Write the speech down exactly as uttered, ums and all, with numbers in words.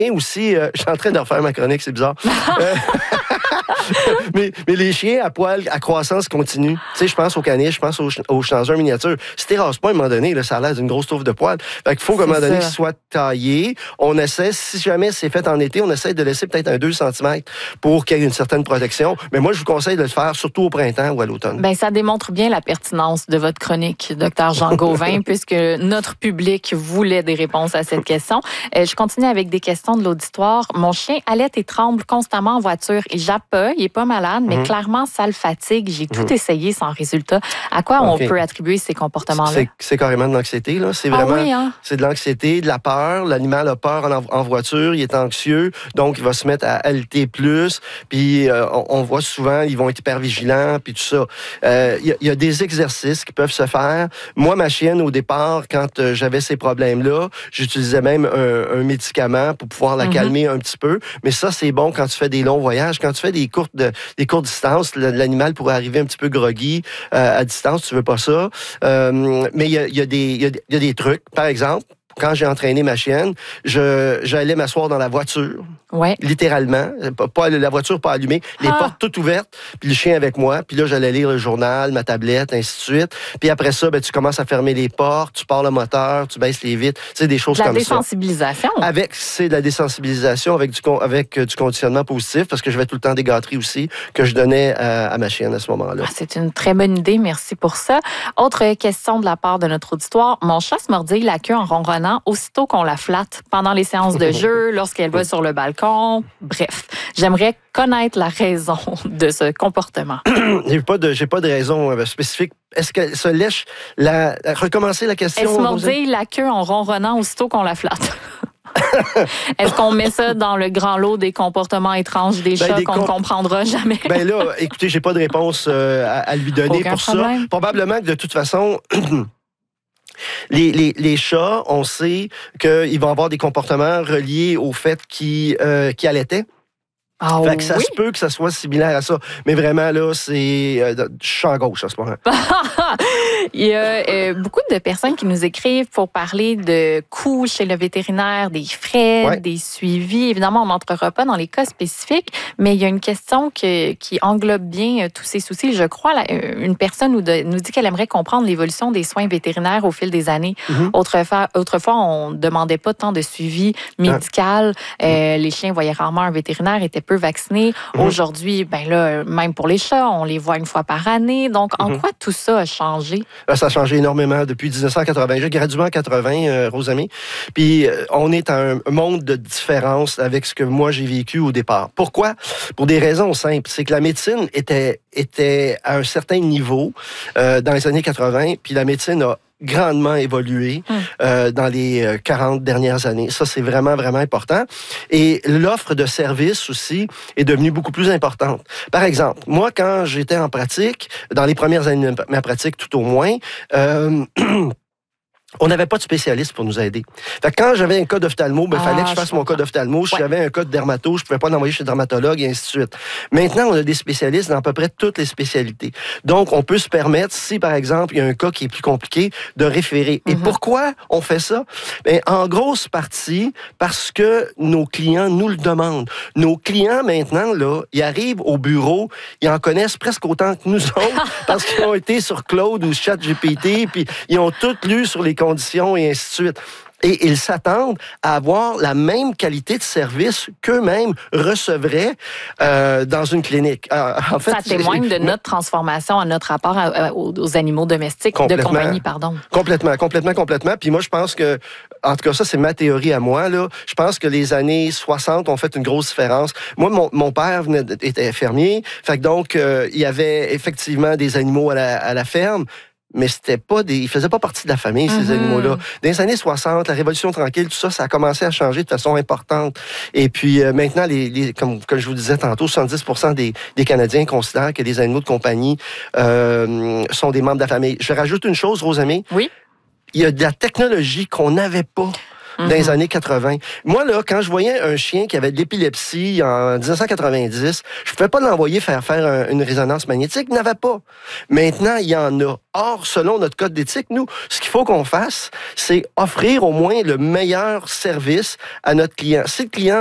aussi, euh, je suis en train de refaire ma chronique, c'est bizarre. Euh, mais, mais les chiens à poil à croissance continue, tu sais, je pense aux caniches, je pense aux, aux schnauzers miniatures. Si tu rases pas à un moment donné, là, ça a l'air d'une grosse touffe de poils. Fait qu'il faut qu'à un moment donné, qu'il soit taillé. On essaie, si jamais c'est fait en été, on essaie de laisser peut-être un deux centimètres pour qu'il y ait une certaine protection. Mais moi, je vous conseille de le faire surtout au printemps ou à l'automne. Bien, ça démontre bien la pertinence de votre chronique, docteur Jean Gauvin, puisque notre public voulait des réponses à cette question. Euh, je continue avec des questions de l'auditoire. Mon chien allaite et tremble constamment en voiture. Il jappe pas, il est pas malade, mais mm-hmm. clairement, ça le fatigue. J'ai tout mm-hmm. essayé sans résultat. À quoi okay. on peut attribuer ces comportements-là? C'est, c'est carrément de l'anxiété, là. C'est vraiment, ah oui, hein? C'est de l'anxiété, de la peur. L'animal a peur en, en voiture, il est anxieux, donc il va se mettre à halter plus. Puis euh, on, on voit souvent, ils vont être hyper vigilants, puis tout ça. Il euh, y, y a des exercices qui peuvent se faire. Moi, ma chienne, au départ, quand euh, j'avais ces problèmes-là, j'utilisais même un, un médicament pour pouvoir la mm-hmm. calmer un petit peu. Mais ça, c'est bon quand tu fais des longs voyages. Quand tu fais des courtes, de, des courtes distances, l'animal pourrait arriver un petit peu groggy euh, à distance. Tu veux pas ça. Euh, mais il y a, y, a y, a, y a des trucs. Par exemple, quand j'ai entraîné ma chienne, je, j'allais m'asseoir dans la voiture. Ouais. Littéralement. Pas, pas, la voiture pas allumée. Les ah. portes toutes ouvertes. Puis le chien avec moi. Puis là, j'allais lire le journal, ma tablette, ainsi de suite. Puis après ça, ben, tu commences à fermer les portes, tu pars le moteur, tu baisses les vitres. Tu sais, des choses la comme ça. La désensibilisation. Avec, c'est de la désensibilisation avec du, avec du conditionnement positif, parce que je vais tout le temps des gâteries aussi que je donnais à, à ma chienne à ce moment-là. Ah, c'est une très bonne idée. Merci pour ça. Autre question de la part de notre auditoire. Mon chat se mordille la queue en ronronnant aussitôt qu'on la flatte pendant les séances de jeu, lorsqu'elle va sur le balcon. Bref, j'aimerais connaître la raison de ce comportement. j'ai pas de, j'ai pas de raison spécifique. Est-ce qu'elle se lèche la, recommencer la question? Elle se mordille la queue en ronronnant aussitôt qu'on la flatte. Est-ce qu'on met ça dans le grand lot des comportements étranges des ben, chats des qu'on ne comp... comprendra jamais? Ben là, écoutez, j'ai pas de réponse euh, à, à lui donner Aucun pour problème. ça. Probablement que de toute façon... Les, les, les chats, on sait qu'ils vont avoir des comportements reliés au fait qu'ils, euh, qu'ils allaitaient. Ah, fait que ça oui? se peut que ça soit similaire à ça. Mais vraiment, là, c'est euh, champ gauche à ce moment. Il y a euh, beaucoup de personnes qui nous écrivent pour parler de coûts chez le vétérinaire, des frais, ouais. des suivis. Évidemment, on n'entrera pas dans les cas spécifiques, mais il y a une question que, qui englobe bien euh, tous ces soucis. Je crois, là, une personne nous, de, nous dit qu'elle aimerait comprendre l'évolution des soins vétérinaires au fil des années. Mm-hmm. Autrefois, autrefois, on ne demandait pas tant de suivi médical. Ah. Euh, les chiens voyaient rarement un vétérinaire, étaient peu vaccinés. Mm-hmm. Aujourd'hui, ben là, même pour les chats, on les voit une fois par année. Donc, en mm-hmm. quoi tout ça a changé? Ça a changé énormément depuis dix-neuf cent quatre-vingts. J'ai gradué en quatre-vingts, euh, Rosamie. Puis, euh, on est à un monde de différence avec ce que moi, j'ai vécu au départ. Pourquoi? Pour des raisons simples. C'est que la médecine était, était à un certain niveau euh, dans les années quatre-vingts, puis la médecine a grandement évolué hum. euh, dans les quarante dernières années. Ça, c'est vraiment, vraiment important. Et l'offre de services aussi est devenue beaucoup plus importante. Par exemple, moi, quand j'étais en pratique, dans les premières années de ma pratique tout au moins, euh, on n'avait pas de spécialiste pour nous aider. Fait que quand j'avais un cas d'ophtalmo, il ben, ah, fallait que je fasse je mon cas d'ophtalmo. Si ouais. j'avais un cas de dermato, je ne pouvais pas l'envoyer chez le dermatologue et ainsi de suite. Maintenant, on a des spécialistes dans à peu près toutes les spécialités. Donc, on peut se permettre, si par exemple, il y a un cas qui est plus compliqué, de référer. Mm-hmm. Et pourquoi on fait ça? Ben, en grosse partie, parce que nos clients nous le demandent. Nos clients, maintenant, là, ils arrivent au bureau, ils en connaissent presque autant que nous autres, parce qu'ils ont été sur Claude ou ChatGPT, puis ils ont tout lu sur les conditions et ainsi de suite. Et ils s'attendent à avoir la même qualité de service qu'eux-mêmes recevraient euh, dans une clinique. Euh, en fait, ça témoigne de notre transformation à notre rapport à, à, aux, aux animaux domestiques de compagnie, pardon. Complètement, complètement, complètement. Puis moi, je pense que, en tout cas, ça, c'est ma théorie à moi, là. Je pense que les années soixante ont fait une grosse différence. Moi, mon, mon père venait, était fermier. Fait que donc, euh, il y avait effectivement des animaux à la, à la ferme. Mais c'était pas des, ils faisaient pas partie de la famille, ces mm-hmm. animaux-là. Dans les années soixante, la Révolution tranquille, tout ça, ça a commencé à changer de façon importante. Et puis euh, maintenant, les, les, comme, comme je vous disais tantôt, soixante-dix pour cent des, des Canadiens considèrent que les animaux de compagnie euh, sont des membres de la famille. Je rajoute une chose, Rosamie. Oui. Il y a de la technologie qu'on n'avait pas dans les années quatre-vingt. Moi, là, quand je voyais un chien qui avait de l'épilepsie en dix-neuf cent quatre-vingt-dix, je ne pouvais pas l'envoyer faire faire un, une résonance magnétique. Il n'avait pas. Maintenant, il y en a. Or, selon notre code d'éthique, nous, ce qu'il faut qu'on fasse, c'est offrir au moins le meilleur service à notre client. Si le client